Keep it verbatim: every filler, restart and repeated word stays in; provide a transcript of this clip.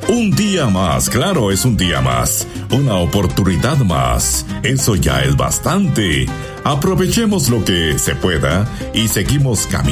Un día más, claro, es un día más. Una oportunidad más. Eso ya es bastante. Aprovechemos lo que se pueda y seguimos caminando.